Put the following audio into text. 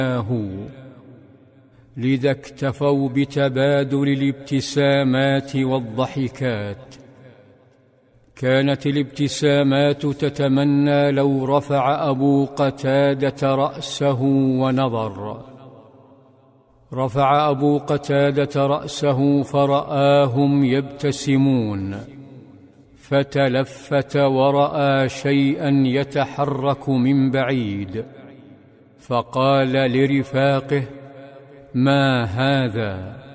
هو، لذا اكتفوا بتبادل الابتسامات والضحكات. كانت الابتسامات تتمنى لو رفع أبو قتادة رأسه ونظر. رفع أبو قتادة رأسه فرآهم يبتسمون، فتلفت ورأى شيئا يتحرك من بعيد، فقال لرفاقه: ما هذا؟